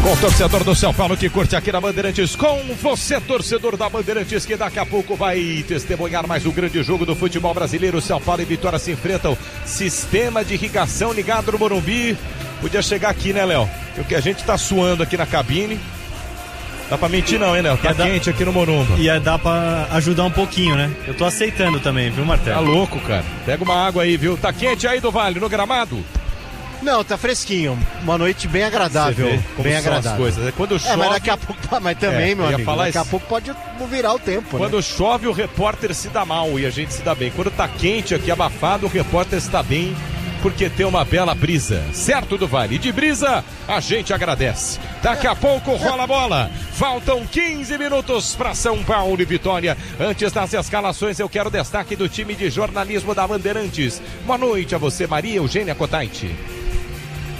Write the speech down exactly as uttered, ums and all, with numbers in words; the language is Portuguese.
Com o torcedor do São Paulo que curte aqui na Bandeirantes, com você, torcedor da Bandeirantes, que daqui a pouco vai testemunhar mais um grande jogo do futebol brasileiro. São Paulo e Vitória se enfrentam. Sistema de irrigação ligado no Morumbi. Podia chegar aqui, né, Léo? Porque a gente tá suando aqui na cabine. Dá pra mentir não, hein, Léo? Tá quente aqui no Morumba. Ia dar pra ajudar um pouquinho, né? Eu tô aceitando também, viu, Martelo? Tá louco, cara. Pega uma água aí, viu? Tá quente aí do Vale, no gramado? Não, tá fresquinho. Uma noite bem agradável. Bem agradável. As coisas. É, quando chove... é, mas daqui a pouco... Mas também, é, meu amigo, daqui isso. a pouco pode virar o tempo, Quando né? chove, o repórter se dá mal e a gente se dá bem. Quando tá quente aqui, abafado, o repórter se dá bem porque tem uma bela brisa. Certo, do Vale? E de brisa, a gente agradece. Daqui a pouco rola a bola. Faltam quinze minutos para São Paulo e Vitória. Antes das escalações, eu quero destaque do time de jornalismo da Bandeirantes. Boa noite a você, Maria Eugênia Cotaiti.